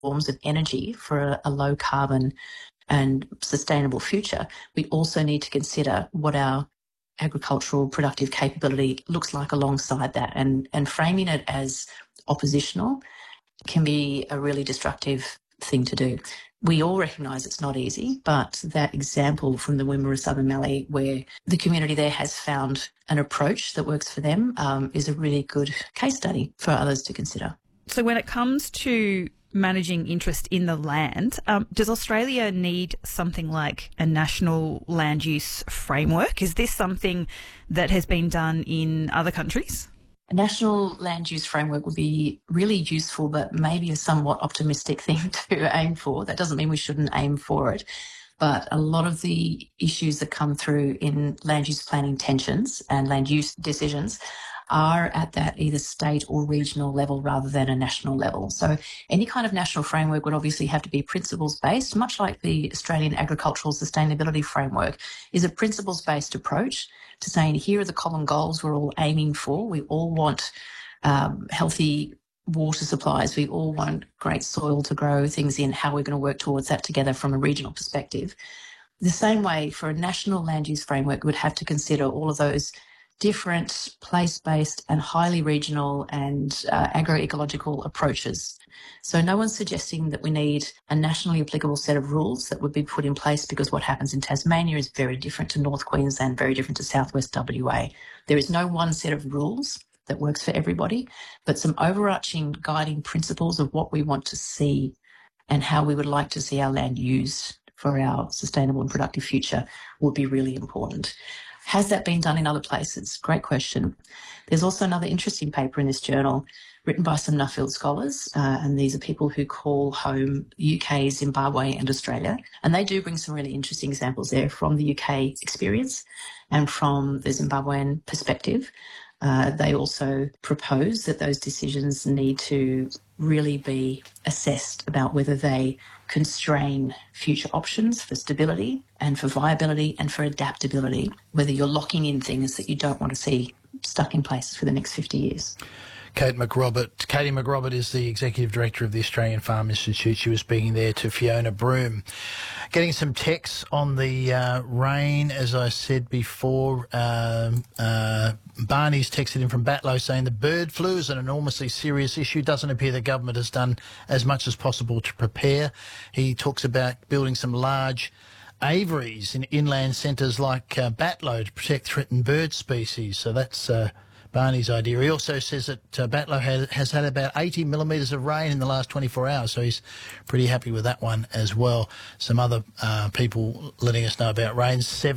forms of energy for a low carbon and sustainable future, we also need to consider what our agricultural productive capability looks like alongside that, and framing it as oppositional can be a really destructive thing to do. We all recognise it's not easy, but that example from the Wimmera Southern Mallee, where the community there has found an approach that works for them, is a really good case study for others to consider. So when it comes to managing interest in the land, does Australia need something like a national land use framework? Is this something that has been done in other countries? A national land use framework would be really useful, but maybe a somewhat optimistic thing to aim for. That doesn't mean we shouldn't aim for it. But a lot of the issues that come through in land use planning tensions and land use decisions are at that either state or regional level rather than a national level. So any kind of national framework would obviously have to be principles-based, much like the Australian Agricultural Sustainability Framework is a principles-based approach to saying here are the common goals we're all aiming for. We all want healthy water supplies. We all want great soil to grow things in. How we're going to work towards that together from a regional perspective. The same way for a national land use framework, we would have to consider all of those different place-based and highly regional and agroecological approaches. So no one's suggesting that we need a nationally applicable set of rules that would be put in place, because what happens in Tasmania is very different to North Queensland, very different to Southwest WA. There is no one set of rules that works for everybody, but some overarching guiding principles of what we want to see and how we would like to see our land used for our sustainable and productive future would be really important. Has that been done in other places? Great question. There's also another interesting paper in this journal written by some Nuffield scholars, and these are people who call home UK, Zimbabwe and Australia. And they do bring some really interesting examples there from the UK experience and from the Zimbabwean perspective. They also propose that those decisions need to really be assessed about whether they constrain future options for stability and for viability and for adaptability, whether you're locking in things that you don't want to see stuck in place for the next 50 years. Katie McRobert is the Executive Director of the Australian Farm Institute. She was speaking there to Fiona Broome. Getting some texts on the rain, as I said before. Barney's texted in from Batlow saying the bird flu is an enormously serious issue. Doesn't appear the government has done as much as possible to prepare. He talks about building some large aviaries in inland centres like Batlow to protect threatened bird species. So that's Barney's idea. He also says that Batlow has had about 80 millimetres of rain in the last 24 hours, so he's pretty happy with that one as well. Some other people letting us know about rain,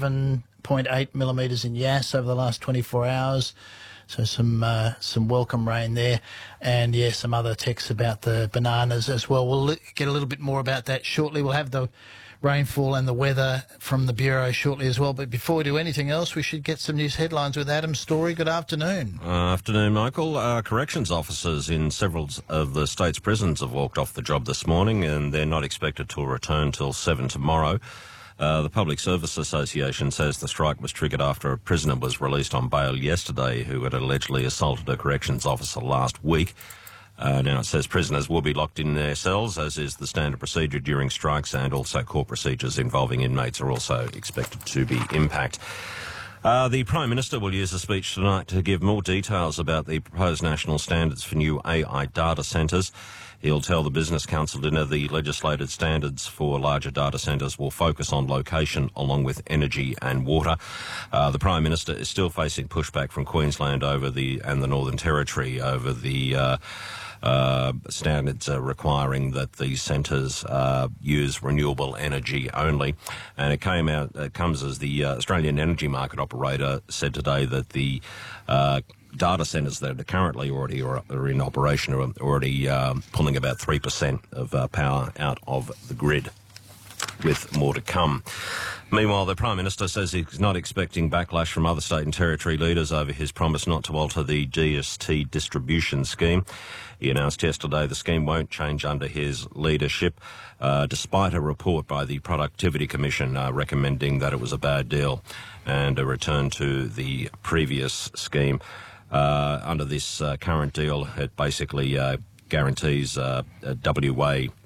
7.8 millimetres in Yass over the last 24 hours. So some welcome rain there. And, yeah, some other texts about the bananas as well. We'll get a little bit more about that shortly. We'll have the rainfall and the weather from the Bureau shortly as well. But before we do anything else, we should get some news headlines with Adam Story. Good afternoon. Afternoon, Michael. Corrections officers in several of the state's prisons have walked off the job this morning, and they're not expected to return till 7 tomorrow. The Public Service Association says the strike was triggered after a prisoner was released on bail yesterday who had allegedly assaulted a corrections officer last week. Now it says prisoners will be locked in their cells, as is the standard procedure during strikes, and also court procedures involving inmates are also expected to be impacted. The Prime Minister will use a speech tonight to give more details about the proposed national standards for new AI data centres. He'll tell the Business Council dinner the legislated standards for larger data centres will focus on location along with energy and water. The Prime Minister is still facing pushback from Queensland and the Northern Territory over the standards requiring that these centres use renewable energy only. And it comes as the Australian Energy Market Operator said today that the data centres that are currently already are in operation are already pulling about 3% of power out of the grid, with more to come. Meanwhile, the Prime Minister says he's not expecting backlash from other state and territory leaders over his promise not to alter the GST distribution scheme. He announced yesterday the scheme won't change under his leadership, despite a report by the Productivity Commission recommending that it was a bad deal and a return to the previous scheme. Under this current deal, it basically guarantees WA